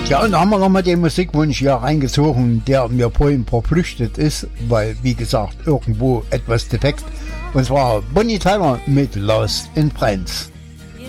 Ja, und da haben wir nochmal den Musikwunsch hier reingezogen, der mir vorhin verflüchtet ist, weil, wie gesagt, irgendwo etwas defekt. Und zwar Bonnie Tyler mit Lost in Friends.